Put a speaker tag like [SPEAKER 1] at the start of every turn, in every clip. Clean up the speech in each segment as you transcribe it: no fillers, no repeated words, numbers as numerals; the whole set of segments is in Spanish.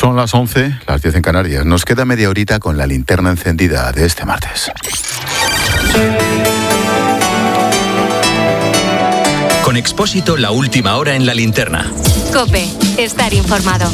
[SPEAKER 1] Son las 11, las 10 en Canarias. Nos queda media horita con la linterna encendida de este martes.
[SPEAKER 2] Con Expósito, la última hora en la linterna.
[SPEAKER 3] COPE, estar informado.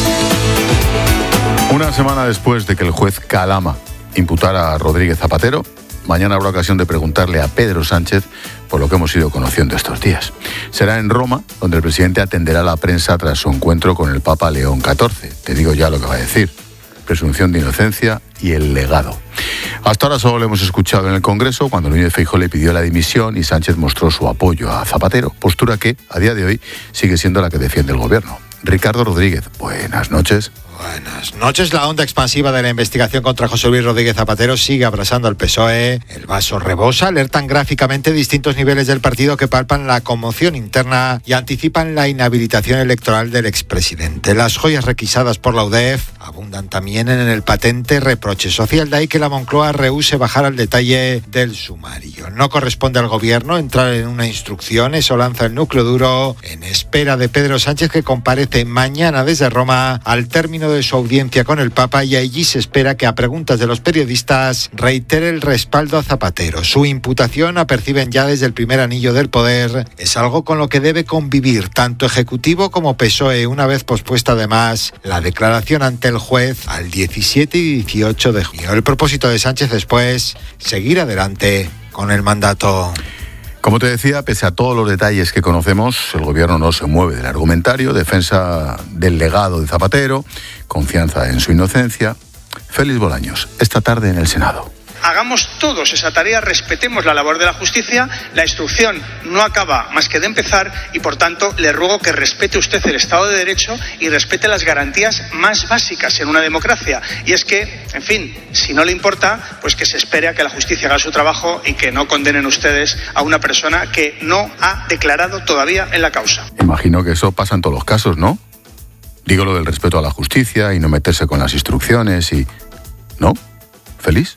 [SPEAKER 1] Una semana después de que el juez Calama imputara a Rodríguez Zapatero, mañana habrá ocasión de preguntarle a Pedro Sánchez por lo que hemos ido conociendo estos días. Será en Roma, donde el presidente atenderá a la prensa tras su encuentro con el Papa León XIV. Te digo ya lo que va a decir: presunción de inocencia y el legado. Hasta ahora solo lo hemos escuchado en el Congreso, cuando Núñez Feijóo le pidió la dimisión y Sánchez mostró su apoyo a Zapatero, postura que, a día de hoy, sigue siendo la que defiende el gobierno. Ricardo Rodríguez, buenas noches.
[SPEAKER 4] Buenas noches. La onda expansiva de la investigación contra José Luis Rodríguez Zapatero sigue abrasando al PSOE. El vaso rebosa. Alertan gráficamente distintos niveles del partido que palpan la conmoción interna y anticipan la inhabilitación electoral del expresidente. Las joyas requisadas por la UDEF abundan también en el patente reproche social. De ahí que la Moncloa rehúse bajar al detalle del sumario. No corresponde al gobierno entrar en una instrucción. Eso lanza el núcleo duro en espera de Pedro Sánchez, que comparece mañana desde Roma al término de su audiencia con el Papa, y allí se espera que, a preguntas de los periodistas, reitere el respaldo a Zapatero. Su imputación, aperciben ya desde el primer anillo del poder, es algo con lo que debe convivir tanto Ejecutivo como PSOE, una vez pospuesta además la declaración ante el juez al 17 y 18 de junio. El propósito de Sánchez después, seguir adelante con el mandato.
[SPEAKER 1] Como te decía, pese a todos los detalles que conocemos, el gobierno no se mueve del argumentario, defensa del legado de Zapatero, confianza en su inocencia. Félix Bolaños, esta tarde en el Senado.
[SPEAKER 5] Hagamos todos esa tarea, respetemos la labor de la justicia. La instrucción no acaba más que de empezar y, por tanto, le ruego que respete usted el Estado de Derecho y respete las garantías más básicas en una democracia. Y es que, en fin, si no le importa, pues que se espere a que la justicia haga su trabajo y que no condenen ustedes a una persona que no ha declarado todavía en la causa.
[SPEAKER 1] Imagino que eso pasa en todos los casos, ¿no? Digo lo del respeto a la justicia y no meterse con las instrucciones y... ¿No? ¿Feliz?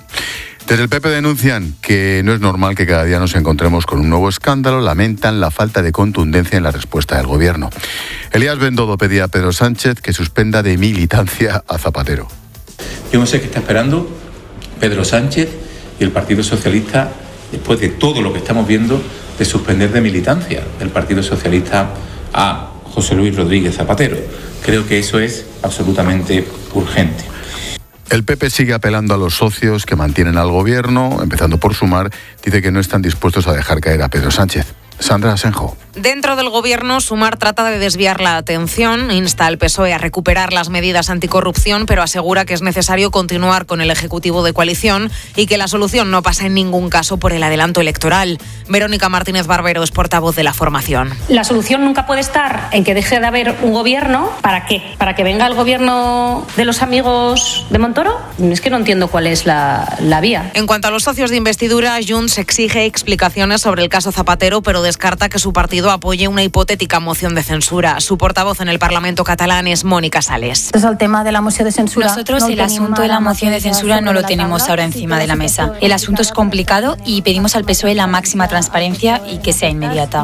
[SPEAKER 1] Desde el PP denuncian que no es normal que cada día nos encontremos con un nuevo escándalo. Lamentan la falta de contundencia en la respuesta del gobierno. Elías Bendodo pedía a Pedro Sánchez que suspenda de militancia a Zapatero.
[SPEAKER 6] Yo no sé qué está esperando Pedro Sánchez y el Partido Socialista después de todo lo que estamos viendo de suspender de militancia del Partido Socialista a José Luis Rodríguez Zapatero. Creo que eso es absolutamente urgente.
[SPEAKER 1] El PP sigue apelando a los socios que mantienen al gobierno, empezando por Sumar. Dice que no están dispuestos a dejar caer a Pedro Sánchez. Sandra Asenjo.
[SPEAKER 7] Dentro del gobierno, Sumar trata de desviar la atención, insta al PSOE a recuperar las medidas anticorrupción, pero asegura que es necesario continuar con el Ejecutivo de coalición y que la solución no pasa en ningún caso por el adelanto electoral. Verónica Martínez Barbero es portavoz de la formación.
[SPEAKER 8] La solución nunca puede estar en que deje de haber un gobierno. ¿Para qué? ¿Para que venga el gobierno de los amigos de Montoro? Es que no entiendo cuál es la vía.
[SPEAKER 7] En cuanto a los socios de investidura, Junts exige explicaciones sobre el caso Zapatero, pero descarta que su partido apoye una hipotética moción de censura. Su portavoz en el Parlamento catalán es Mónica Sales.
[SPEAKER 9] Entonces, el tema de la moción de censura...
[SPEAKER 10] Nosotros el asunto de la moción de censura no lo tenemos ahora encima de la mesa. El asunto es complicado y pedimos al PSOE la máxima transparencia y que sea inmediata.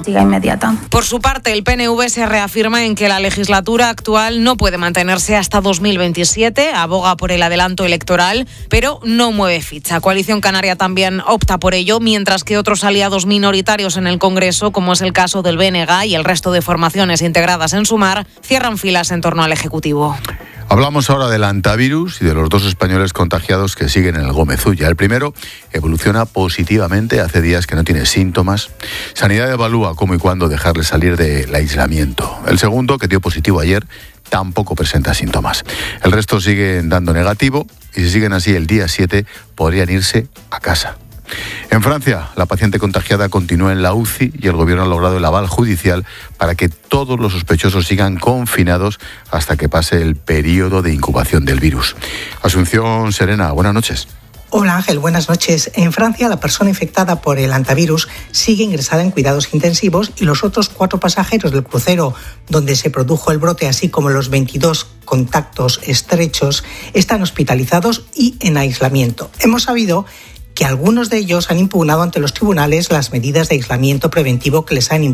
[SPEAKER 7] Por su parte, el PNV se reafirma en que la legislatura actual no puede mantenerse hasta 2027, aboga por el adelanto electoral, pero no mueve ficha. Coalición Canaria también opta por ello, mientras que otros aliados minoritarios en el Congreso, como es el caso del BNG y el resto de formaciones integradas en Sumar, cierran filas en torno al Ejecutivo.
[SPEAKER 1] Hablamos ahora del antivirus y de los 2 españoles contagiados que siguen en el Gómez Ulla. El primero evoluciona positivamente, hace días que no tiene síntomas. Sanidad evalúa cómo y cuándo dejarle salir del aislamiento. El segundo, que dio positivo ayer, tampoco presenta síntomas. El resto siguen dando negativo y si siguen así el día 7 podrían irse a casa. En Francia, la paciente contagiada continúa en la UCI y el gobierno ha logrado el aval judicial para que todos los sospechosos sigan confinados hasta que pase el periodo de incubación del virus. Asunción Serena, buenas noches.
[SPEAKER 11] Hola Ángel, buenas noches. En Francia, la persona infectada por el antivirus sigue ingresada en cuidados intensivos y los otros 4 pasajeros del crucero donde se produjo el brote, así como los 22 contactos estrechos, están hospitalizados y en aislamiento. Hemos sabido que algunos de ellos han impugnado ante los tribunales las medidas de aislamiento preventivo que les han impuesto